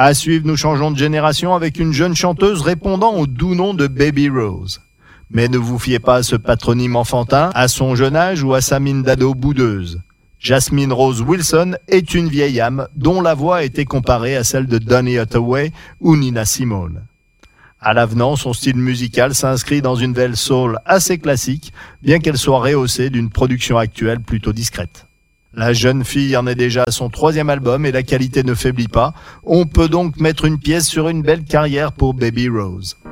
À suivre, nous changeons de génération avec une jeune chanteuse répondant au doux nom de Baby Rose. Mais ne vous fiez pas à ce patronyme enfantin, à son jeune âge ou à sa mine d'ado boudeuse. Jasmine Rose Wilson est une vieille âme dont la voix a été comparée à celle de Donny Hathaway ou Nina Simone. À l'avenant, son style musical s'inscrit dans une veine soul assez classique, bien qu'elle soit rehaussée d'une production actuelle plutôt discrète. La jeune fille en est déjà à son 3e album et la qualité ne faiblit pas. On peut donc mettre une pièce sur une belle carrière pour Baby Rose.